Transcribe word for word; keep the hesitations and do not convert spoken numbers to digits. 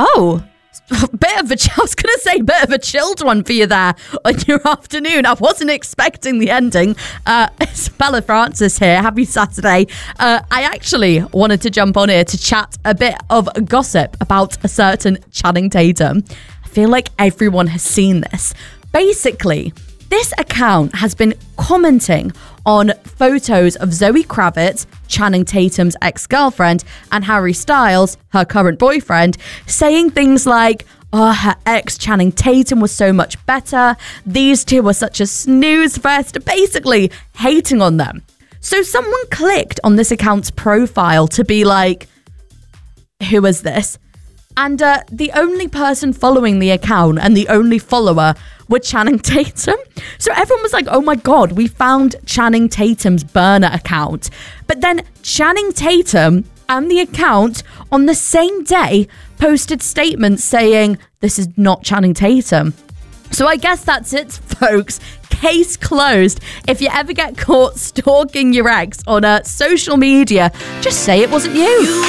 Oh, bit of a, I was going to say bit of a chilled one for you there on your afternoon. I wasn't expecting the ending. Uh, it's Bella Francis here. Happy Saturday. Uh, I actually wanted to jump on here to chat a bit of gossip about a certain Channing Tatum. I feel like everyone has seen this. Basically, this account has been commenting on photos of Zoe Kravitz, Channing Tatum's ex-girlfriend, and Harry Styles, her current boyfriend, saying things like, oh, her ex Channing Tatum was so much better. These two were such a snooze fest, basically hating on them. So someone clicked on this account's profile to be like, who is this? And uh, the only person following the account and the only follower were Channing Tatum. So everyone was like, oh my God, we found Channing Tatum's burner account. But then Channing Tatum and the account on the same day posted statements saying, this is not Channing Tatum. So I guess that's it, folks. Case closed. If you ever get caught stalking your ex on uh, social media, just say it wasn't you.